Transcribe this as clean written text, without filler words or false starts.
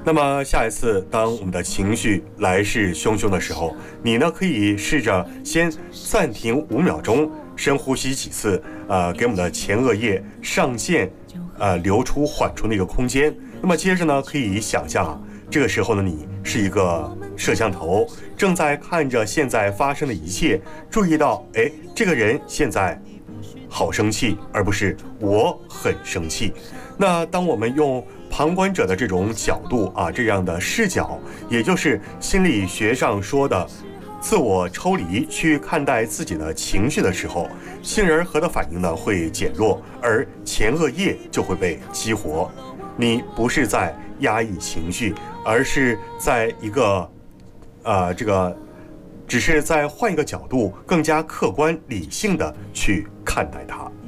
那么下一次，当我们的情绪来势汹汹的时候，你呢可以试着先暂停5秒钟，深呼吸几次，给我们的前额叶上腺留出缓冲的一个空间。那么接着呢，可以想象这个时候呢，你是一个摄像头，正在看着现在发生的一切，注意到，这个人现在好生气，而不是我很生气。那当我们用旁观者的这种角度这样的视角，也就是心理学上说的自我抽离去看待自己的情绪的时候，杏仁核的反应呢会减弱，而前额叶就会被激活。你不是在压抑情绪，而是在一个只是在换一个角度，更加客观理性的去看待它。